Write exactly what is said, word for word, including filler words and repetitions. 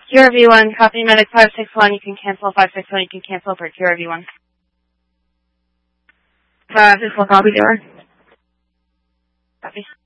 Q R V one, copy medic five six one, you can cancel five six one, you can cancel for Q R V one. five six one, copy, door. Copy.